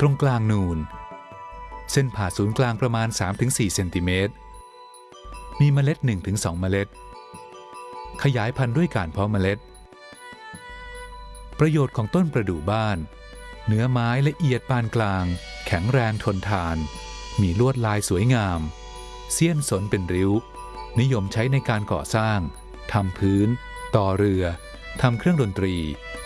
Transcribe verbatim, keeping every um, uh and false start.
ตรงกลางนูนเส้นผ่าศูนย์กลางประมาณ สามถึงสี่ เซนติเมตรมีเมล็ด หนึ่งถึงสอง เมล็ดขยายพันธุ์ด้วยการเพาะเมล็ดประโยชน์ของต้นประดู่บ้านเนื้อไม้ละเอียดปานกลางแข็งแรงทนทานมีลวดลายสวยงามเสี้ยนสนเป็นริ้วนิยมใช้ในการก่อสร้างทำพื้นต่อเรือทำเครื่องดนตรี